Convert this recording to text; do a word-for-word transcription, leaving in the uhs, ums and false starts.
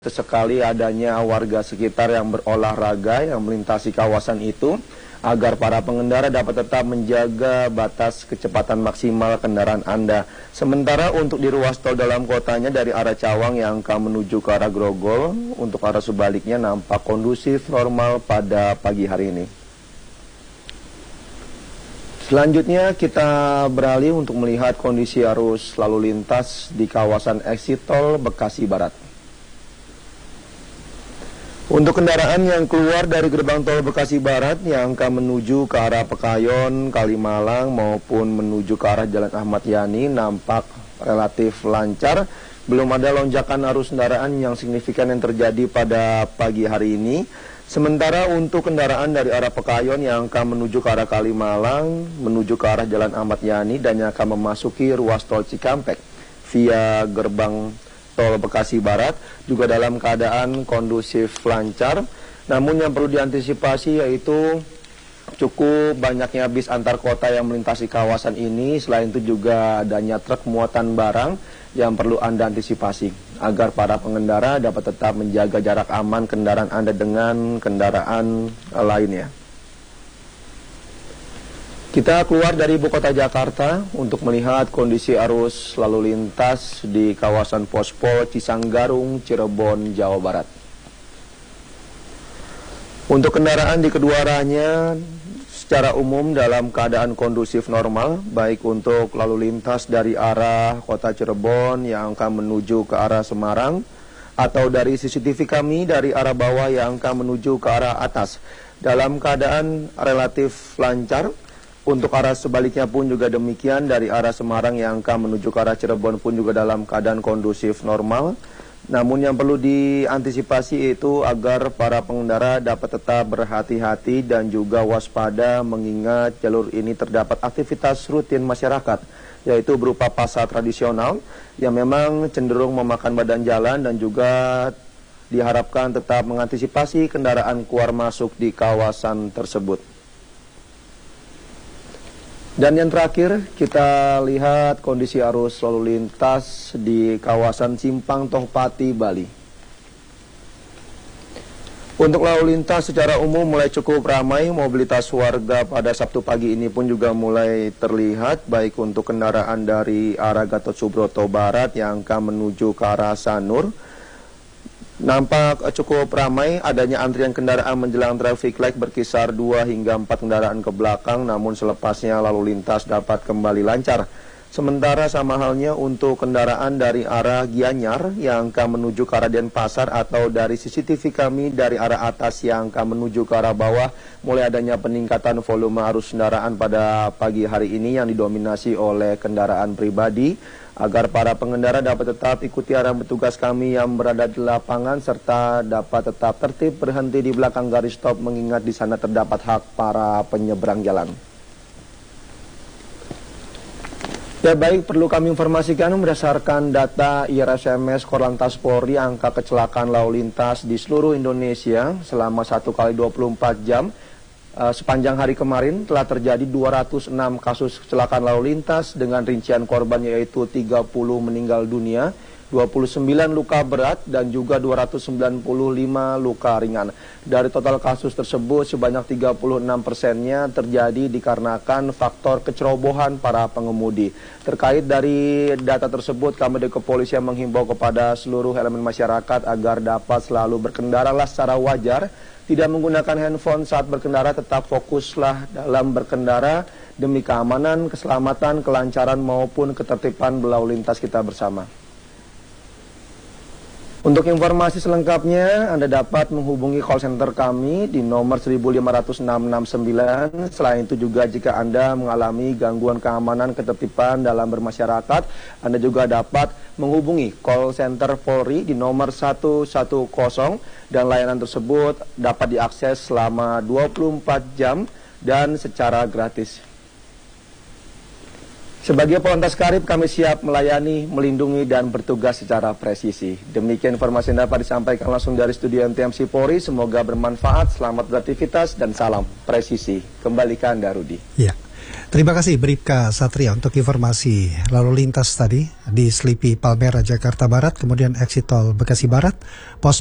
Sekali adanya warga sekitar yang berolahraga yang melintasi kawasan itu agar para pengendara dapat tetap menjaga batas kecepatan maksimal kendaraan Anda. Sementara untuk di ruas tol dalam kotanya dari arah Cawang yang akan menuju ke arah Grogol, untuk arah sebaliknya nampak kondusif normal pada pagi hari ini. Selanjutnya kita beralih untuk melihat kondisi arus lalu lintas di kawasan exit tol Bekasi Barat. Untuk kendaraan yang keluar dari gerbang tol Bekasi Barat yang akan menuju ke arah Pekayon, Kalimalang maupun menuju ke arah Jalan Ahmad Yani nampak relatif lancar. Belum ada lonjakan arus kendaraan yang signifikan yang terjadi pada pagi hari ini. Sementara untuk kendaraan dari arah Pekayon yang akan menuju ke arah Kalimalang, menuju ke arah Jalan Ahmad Yani dan yang akan memasuki ruas tol Cikampek via gerbang tol Bekasi Barat juga dalam keadaan kondusif lancar. Namun yang perlu diantisipasi yaitu cukup banyaknya bis antar kota yang melintasi kawasan ini. Selain itu juga adanya truk muatan barang yang perlu Anda antisipasi agar para pengendara dapat tetap menjaga jarak aman kendaraan Anda dengan kendaraan lainnya. Kita keluar dari ibu kota Jakarta untuk melihat kondisi arus lalu lintas di kawasan Pospol Cisanggarung, Cirebon, Jawa Barat. Untuk kendaraan di kedua arahnya secara umum dalam keadaan kondusif normal, baik untuk lalu lintas dari arah kota Cirebon yang akan menuju ke arah Semarang, atau dari C C T V kami dari arah bawah yang akan menuju ke arah atas, dalam keadaan relatif lancar. Untuk arah sebaliknya pun juga demikian, dari arah Semarang yang akan menuju ke arah Cirebon pun juga dalam keadaan kondusif normal. Namun yang perlu diantisipasi itu agar para pengendara dapat tetap berhati-hati dan juga waspada mengingat jalur ini terdapat aktivitas rutin masyarakat, yaitu berupa pasar tradisional yang memang cenderung memakan badan jalan dan juga diharapkan tetap mengantisipasi kendaraan keluar masuk di kawasan tersebut. Dan yang terakhir, kita lihat kondisi arus lalu lintas di kawasan Simpang Tohpati, Bali. Untuk lalu lintas secara umum mulai cukup ramai, mobilitas warga pada Sabtu pagi ini pun juga mulai terlihat, baik untuk kendaraan dari arah Gatot Subroto Barat yang akan menuju ke arah Sanur. Nampak cukup ramai, adanya antrian kendaraan menjelang traffic light berkisar dua hingga empat kendaraan ke belakang, namun selepasnya lalu lintas dapat kembali lancar. Sementara sama halnya untuk kendaraan dari arah Gianyar yang akan menuju ke arah Denpasar atau dari C C T V kami dari arah atas yang akan menuju ke arah bawah, mulai adanya peningkatan volume arus kendaraan pada pagi hari ini yang didominasi oleh kendaraan pribadi, agar para pengendara dapat tetap ikuti arahan petugas kami yang berada di lapangan serta dapat tetap tertib berhenti di belakang garis stop mengingat di sana terdapat hak para penyeberang jalan. Ya baik, perlu kami informasikan berdasarkan data I R S M S Korlantas Polri, angka kecelakaan lalu lintas di seluruh Indonesia selama satu kali dua puluh empat jam uh, sepanjang hari kemarin telah terjadi dua ratus enam kasus kecelakaan lalu lintas dengan rincian korban yaitu tiga puluh meninggal dunia, dua puluh sembilan luka berat dan juga dua ratus sembilan puluh lima luka ringan. Dari total kasus tersebut sebanyak tiga puluh enam persennya terjadi dikarenakan faktor kecerobohan para pengemudi. Terkait dari data tersebut, kami dari kepolisian menghimbau kepada seluruh elemen masyarakat agar dapat selalu berkendaralah secara wajar, tidak menggunakan handphone saat berkendara, tetap fokuslah dalam berkendara demi keamanan, keselamatan, kelancaran maupun ketertiban berlalu lintas kita bersama. Untuk informasi selengkapnya, Anda dapat menghubungi call center kami di nomor seribu lima ratus enam enam sembilan. Selain itu juga jika Anda mengalami gangguan keamanan ketertiban dalam bermasyarakat, Anda juga dapat menghubungi call center Polri di nomor satu satu nol dan layanan tersebut dapat diakses selama dua puluh empat jam dan secara gratis. Sebagai Polantas Karib, kami siap melayani, melindungi, dan bertugas secara presisi. Demikian informasi yang dapat disampaikan langsung dari studio M T M C Polri. Semoga bermanfaat, selamat beraktivitas, dan salam presisi. Kembali ke Anda, Rudi. Ya. Terima kasih Bribka Satria untuk informasi lalu lintas tadi di Slipi Palmera Jakarta Barat, kemudian exit tol Bekasi Barat, pos